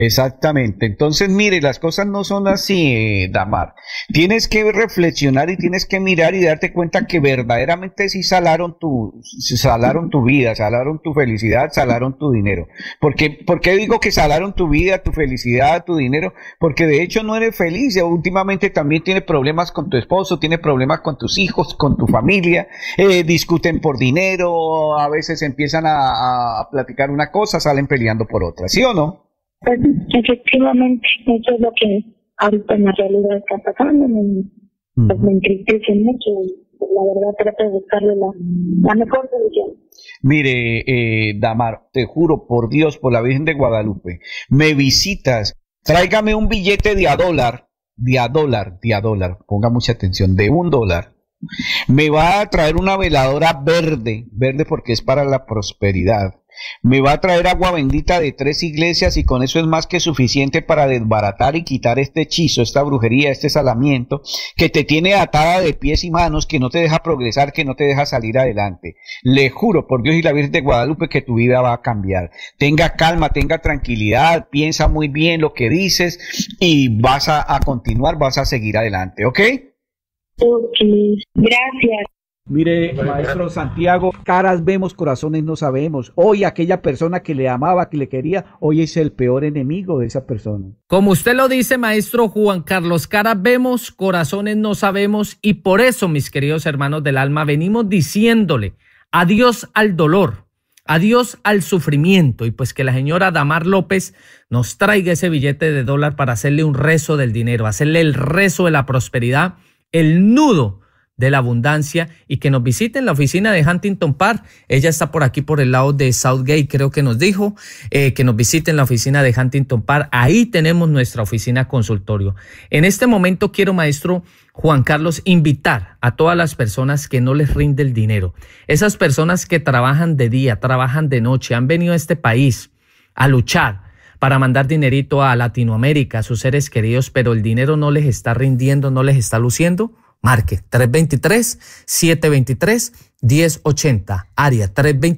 Exactamente. Entonces, mire, las cosas no son así, Damar. Tienes que reflexionar y tienes que mirar y darte cuenta que verdaderamente sí salaron tu vida, salaron tu felicidad, salaron tu dinero. ¿Por qué digo que salaron tu vida, tu felicidad, tu dinero? Porque de hecho no eres feliz. Últimamente también tienes problemas con tu esposo, tienes problemas con tus hijos, con tu familia, discuten por dinero, a veces empiezan a platicar una cosa, salen peleando por otra, ¿sí o no? Pues, efectivamente, eso es lo que ahorita en la realidad está pasando. Pues me entristece mucho. Pues, la verdad, trato de buscarle la mejor solución. Mire, Damar, te juro por Dios, por la Virgen de Guadalupe, me visitas, tráigame un billete de a dólar, ponga mucha atención, de $1. Me va a traer una veladora verde porque es para la prosperidad. Me va a traer agua bendita de 3 iglesias y con eso es más que suficiente para desbaratar y quitar este hechizo, esta brujería, este salamiento que te tiene atada de pies y manos, que no te deja progresar, que no te deja salir adelante. Le juro por Dios y la Virgen de Guadalupe que tu vida va a cambiar. Tenga calma, tenga tranquilidad, piensa muy bien lo que dices y vas a continuar, vas a seguir adelante, ¿ok? Ok, gracias. Mire, maestro Santiago, caras vemos, corazones no sabemos. Hoy aquella persona que le amaba, que le quería, hoy es el peor enemigo de esa persona. Como usted lo dice, maestro Juan Carlos, caras vemos, corazones no sabemos, y por eso, mis queridos hermanos del alma, venimos diciéndole adiós al dolor, adiós al sufrimiento, y pues que la señora Damar López nos traiga ese billete de $1 para hacerle un rezo del dinero, hacerle el rezo de la prosperidad, el nudo de la abundancia, y que nos visiten la oficina de Huntington Park. Ella está por aquí por el lado de Southgate, creo que nos dijo, que nos visiten la oficina de Huntington Park. Ahí tenemos nuestra oficina consultorio. En este momento quiero, maestro Juan Carlos, invitar a todas las personas que no les rinde el dinero, esas personas que trabajan de día, trabajan de noche, han venido a este país a luchar para mandar dinerito a Latinoamérica, a sus seres queridos, pero el dinero no les está rindiendo, no les está luciendo. Marque 323-723-1080, área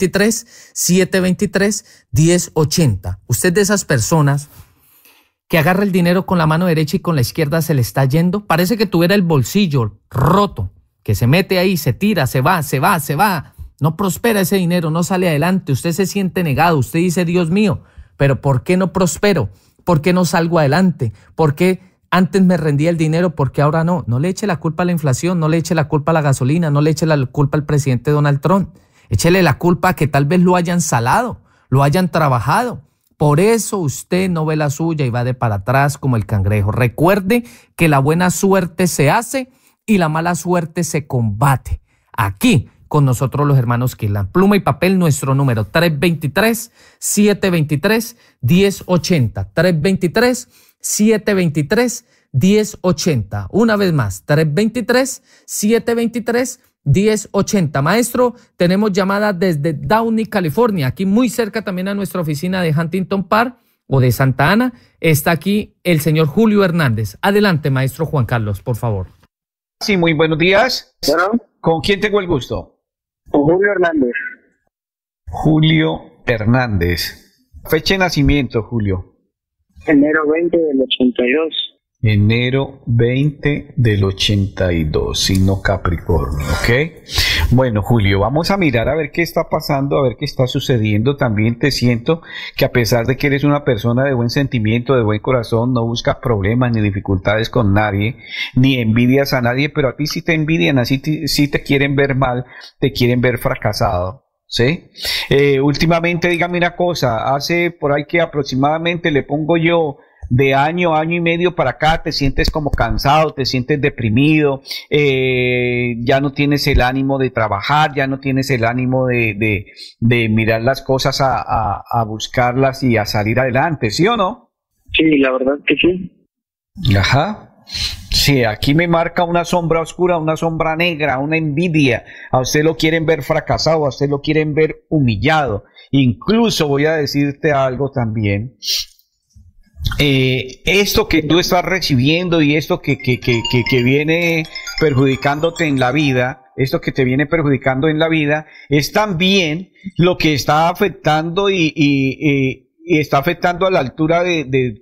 323-723-1080. Usted de esas personas que agarra el dinero con la mano derecha y con la izquierda se le está yendo, parece que tuviera el bolsillo roto, que se mete ahí, se tira, se va, no prospera ese dinero, no sale adelante, usted se siente negado, usted dice, Dios mío, pero ¿por qué no prospero? ¿Por qué no salgo adelante? ¿Por qué antes me rendía el dinero, porque ahora no? No le eche la culpa a la inflación, no le eche la culpa a la gasolina, no le eche la culpa al presidente Donald Trump. Échele la culpa a que tal vez lo hayan salado, lo hayan trabajado. Por eso usted no ve la suya y va de para atrás como el cangrejo. Recuerde que la buena suerte se hace y la mala suerte se combate. Aquí con nosotros los hermanos Kirlan. Pluma y papel, nuestro número 323-723-1080. 323-723-1080. Una vez más, 323-723-1080. Maestro, tenemos llamada desde Downey, California, aquí muy cerca también a nuestra oficina de Huntington Park o de Santa Ana. Está aquí el señor Julio Hernández. Adelante, maestro Juan Carlos, por favor. Sí, muy buenos días. Bueno, ¿Con quién tengo el gusto? con Julio Hernández. Julio Hernández. Fecha de nacimiento, Julio. Enero 20 del 82. Enero 20 del 82, signo Capricornio, ¿ok? Bueno, Julio, vamos a mirar a ver qué está pasando, a ver qué está sucediendo. También te siento que a pesar de que eres una persona de buen sentimiento, de buen corazón, no buscas problemas ni dificultades con nadie, ni envidias a nadie, pero a ti sí te envidian, así sí te quieren ver mal, te quieren ver fracasado. ¿Sí? Últimamente, dígame una cosa, hace por ahí que aproximadamente le pongo yo de año y medio para acá, te sientes como cansado, te sientes deprimido, ya no tienes el ánimo de trabajar, ya no tienes el ánimo de mirar las cosas a buscarlas y a salir adelante, ¿sí o no? Sí, la verdad que sí. Ajá. Sí, aquí me marca una sombra oscura, una sombra negra, una envidia. A usted lo quieren ver fracasado, a usted lo quieren ver humillado. Incluso voy a decirte algo también. Esto que tú estás recibiendo y esto que viene perjudicándote en la vida, esto que te viene perjudicando en la vida, es también lo que está afectando y y está afectando a la altura de